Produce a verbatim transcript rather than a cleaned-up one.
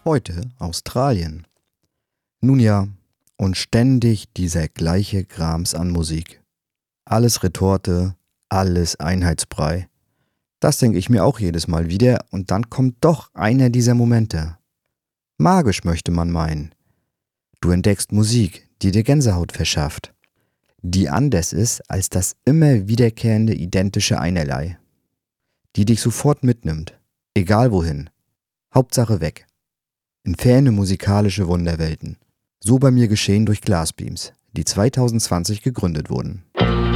Heute Australien. Nun ja, und ständig dieser gleiche Grams an Musik. Alles Retorte, alles Einheitsbrei. Das denke ich mir auch jedes Mal wieder und dann kommt doch einer dieser Momente. Magisch möchte man meinen. Du entdeckst Musik, die dir Gänsehaut verschafft, die anders ist als das immer wiederkehrende identische Einerlei, die dich sofort mitnimmt, egal wohin, Hauptsache weg, in ferne musikalische Wunderwelten. So bei mir geschehen durch Glassbeams, die zwanzig zwanzig gegründet wurden.